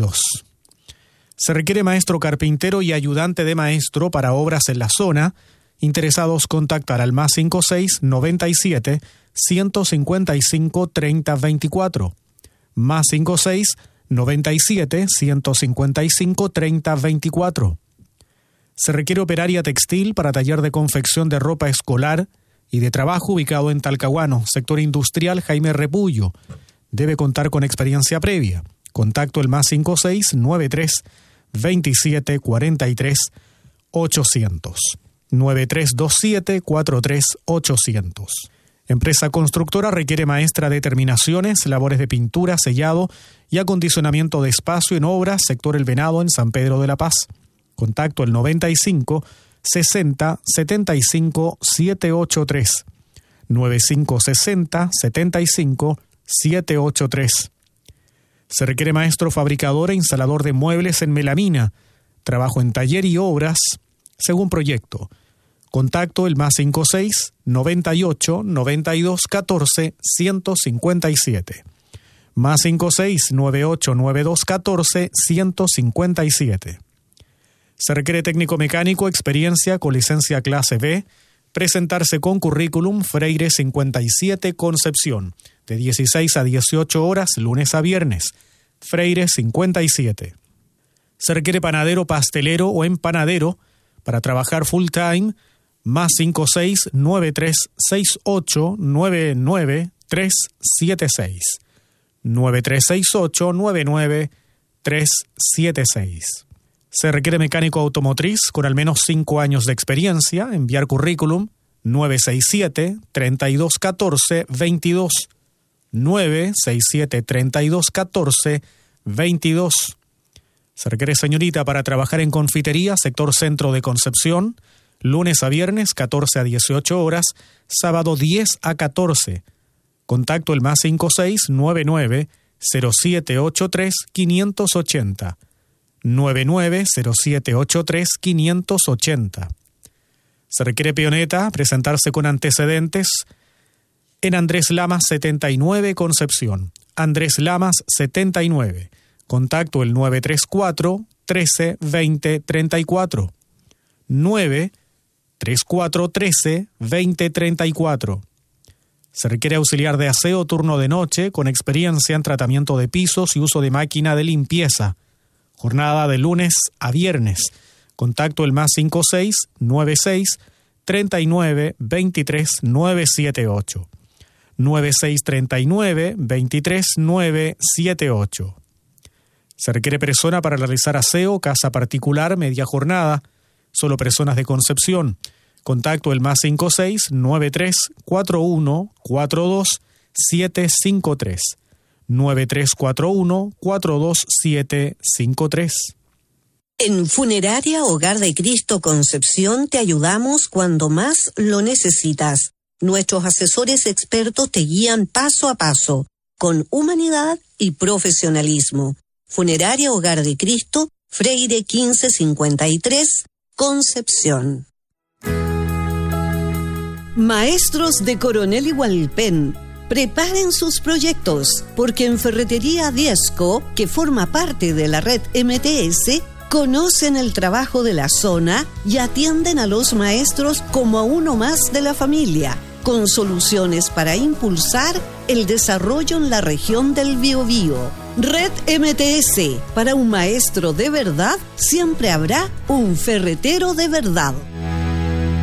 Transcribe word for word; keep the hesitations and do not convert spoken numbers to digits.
dos. Se requiere maestro carpintero y ayudante de maestro para obras en la zona. Interesados contactar al más cinco seis noventa y siete ciento cincuenta y cinco treinta veinticuatro. Más cinco seis noventa y siete ciento cincuenta y cinco treinta veinticuatro. Se requiere operaria textil para taller de confección de ropa escolar y de trabajo ubicado en Talcahuano, sector industrial Jaime Repullo. Debe contar con experiencia previa. Contacto el más cinco seis nueve tres veintisiete cuarenta y tres ochocientos. nueve tres dos siete cuatro tres ochocientos. Empresa constructora requiere maestra de terminaciones, labores de pintura, sellado y acondicionamiento de espacio en obras, sector El Venado en San Pedro de la Paz. Contacto el noventa y cinco sesenta setenta y cinco setecientos ochenta y tres. noventa y cinco sesenta setenta y cinco setecientos ochenta y tres. Se requiere maestro fabricador e instalador de muebles en melamina. Trabajo en taller y obras según proyecto. Contacto el más cinco seis noventa y ocho noventa y dos catorce ciento cincuenta y siete. Más cinco seis nueve ocho nueve dos catorce ciento cincuenta y siete. Se requiere técnico mecánico, experiencia con licencia clase B. Presentarse con currículum Freire cincuenta y siete Concepción, de dieciséis a dieciocho horas, lunes a viernes. Freire cincuenta y siete. Se requiere panadero, pastelero o empanadero para trabajar full time. Más cinco seis nueve tres seis ocho nueve nueve tres siete seis. nueve tres seis ocho nueve nueve tres siete seis. Se requiere mecánico automotriz con al menos cinco años de experiencia. Enviar currículum nueve seis siete treinta y dos catorce veintidós. nueve seis siete treinta y dos catorce veintidós. Se requiere señorita para trabajar en confitería, sector centro de Concepción, lunes a viernes catorce a dieciocho horas, sábado diez a catorce. Contacto el más cinco seis nueve nueve cero siete ocho tres quinientos ochenta. nueve nueve cero siete ocho tres quinientos ochenta. Se requiere peoneta, presentarse con antecedentes en Andrés Lamas setenta y nueve Concepción. Andrés Lamas setenta y nueve. Contacto el nueve tres cuatro trece veinte treinta y cuatro. nueve tres cuatro trece veinte treinta y cuatro. Se requiere auxiliar de aseo turno de noche con experiencia en tratamiento de pisos y uso de máquina de limpieza. Jornada de lunes a viernes. Contacto el más cinco seis nueve seis treinta y nueve veintitrés novecientos setenta y ocho. nueve seis treinta y nueve veintitrés novecientos setenta y ocho. Se requiere persona para realizar aseo, casa particular, media jornada. Solo personas de Concepción. Contacto el más cinco seis nueve tres cuatro uno cuatro dos siete cinco tres. nueve tres cuatro uno cuatro dos siete cinco tres. En Funeraria Hogar de Cristo Concepción te ayudamos cuando más lo necesitas. Nuestros asesores expertos te guían paso a paso, con humanidad y profesionalismo. Funeraria Hogar de Cristo, Freire quince cincuenta y tres, Concepción. Maestros de Coronel y Hualpén, preparen sus proyectos, porque en Ferretería Diezco, que forma parte de la red M T S, conocen el trabajo de la zona y atienden a los maestros como a uno más de la familia, con soluciones para impulsar el desarrollo en la región del Biobío. Red M T S, para un maestro de verdad, siempre habrá un ferretero de verdad.